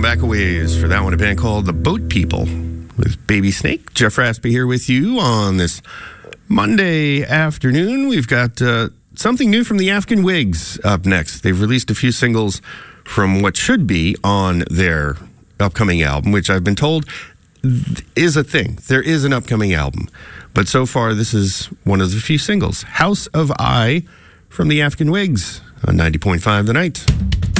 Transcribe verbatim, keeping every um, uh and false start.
going back a ways for that one, a band called The Boat People with Baby Snake. Jeff Raspy here with you on this Monday afternoon. We've got uh, something new from the Afghan Wigs up next. They've released a few singles from what should be on their upcoming album, which I've been told is a thing. There is an upcoming album. But so far, this is one of the few singles. House of I from the Afghan Wigs on ninety point five The Night.